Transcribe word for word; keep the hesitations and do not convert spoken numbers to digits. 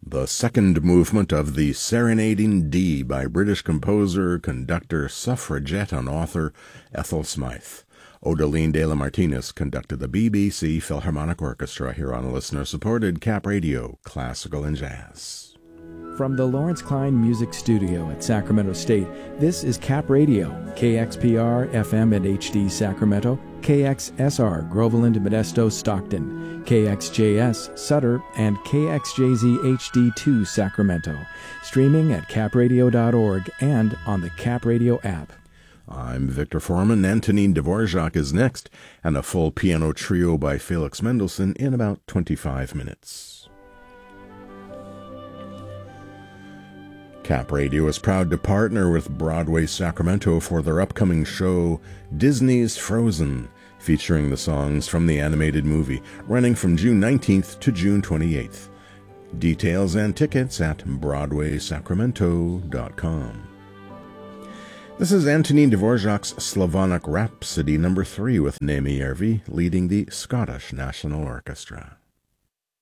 the second movement of the Serenade in D by British composer, conductor, suffragette, and author Ethel Smythe. Odeline de la Martinez conducted the B B C Philharmonic Orchestra here on listener-supported Cap Radio, Classical and Jazz. From the Lawrence Klein Music Studio at Sacramento State, this is Cap Radio, K X P R, F M and H D Sacramento, K X S R, Groveland, Modesto, Stockton, K X J S, Sutter, and K X J Z H D two, Sacramento. Streaming at cap radio dot org and on the Cap Radio app. I'm Victor Foreman. Antonin Dvorak is next, and a full piano trio by Felix Mendelssohn in about twenty-five minutes. Cap Radio is proud to partner with Broadway Sacramento for their upcoming show, Disney's Frozen, featuring the songs from the animated movie, running from June nineteenth to June twenty-eighth. Details and tickets at broadway sacramento dot com. This is Antonin Dvorak's Slavonic Rhapsody number three with Nemi Järvi leading the Scottish National Orchestra.